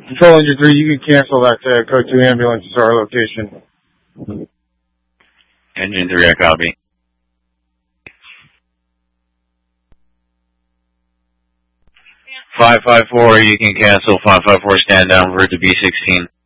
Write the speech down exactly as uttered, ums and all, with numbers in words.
Control Engine three, you can cancel that uh, code two ambulance to our location. Engine three, I copy. five five four, you can cancel. five five four, stand down for the B sixteen.